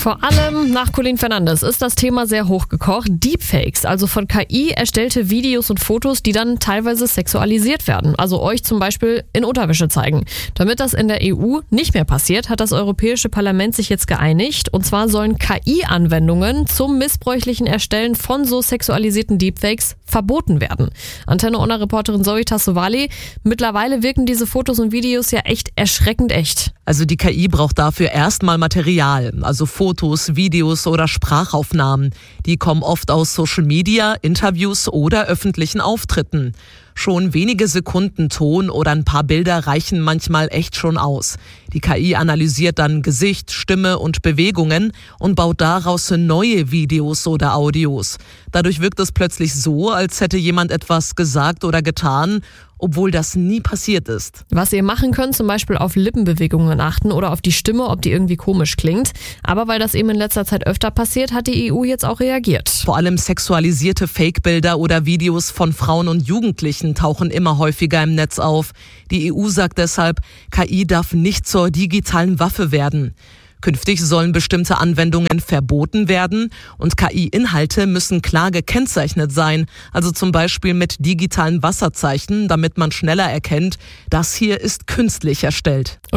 Vor allem nach Colin Fernandes ist das Thema sehr hochgekocht. Deepfakes, also von KI erstellte Videos und Fotos, die dann teilweise sexualisiert werden. Also euch zum Beispiel in Unterwäsche zeigen. Damit das in der EU nicht mehr passiert, hat das Europäische Parlament sich jetzt geeinigt. Und zwar sollen KI-Anwendungen zum missbräuchlichen Erstellen von so sexualisierten Deepfakes verboten werden. Antenne Ona-Reporterin Zoe Tassovali, mittlerweile wirken diese Fotos und Videos ja echt erschreckend echt. Also die KI braucht dafür erstmal Material, also Fotos, Videos oder Sprachaufnahmen. Die kommen oft aus Social Media, Interviews oder öffentlichen Auftritten. Schon wenige Sekunden Ton oder ein paar Bilder reichen manchmal echt schon aus. Die KI analysiert dann Gesicht, Stimme und Bewegungen und baut daraus neue Videos oder Audios. Dadurch wirkt es plötzlich so, als hätte jemand etwas gesagt oder getan, obwohl das nie passiert ist. Was ihr machen könnt, zum Beispiel auf Lippenbewegungen achten oder auf die Stimme, ob die irgendwie komisch klingt. Aber weil das eben in letzter Zeit öfter passiert, hat die EU jetzt auch reagiert. Vor allem sexualisierte Fake-Bilder oder Videos von Frauen und Jugendlichen tauchen immer häufiger im Netz auf. Die EU sagt deshalb, KI darf nicht zur digitalen Waffe werden. Künftig sollen bestimmte Anwendungen verboten werden und KI-Inhalte müssen klar gekennzeichnet sein, also zum Beispiel mit digitalen Wasserzeichen, damit man schneller erkennt, das hier ist künstlich erstellt.